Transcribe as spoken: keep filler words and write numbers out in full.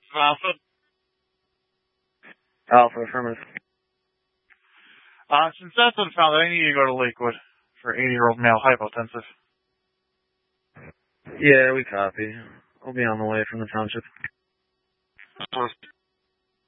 Alpha. Alpha, affirmative. Uh, since that's been found, I need you to go to Lakewood for eighty-year-old male hypotensive. Yeah, we copy. I'll be on the way from the township.